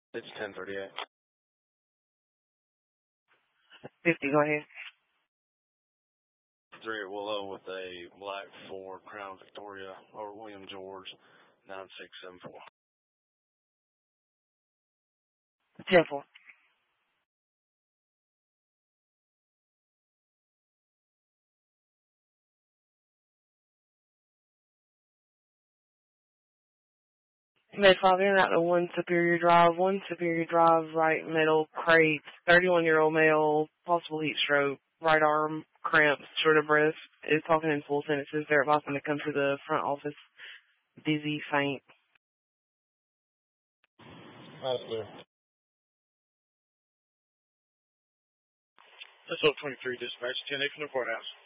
It's 1038. 50, go ahead. 3 at Willow with a black Ford Crown Victoria or William George 9674. 10-4. Med 5 in and out to 1 Superior Drive, right middle, crates, 31-year-old male, possible heat stroke, right arm, cramps, short of breath, is talking in full sentences. They're advising to come to the front office, dizzy, faint. That's clear. That's up 23 dispatch, 10-8 from the courthouse.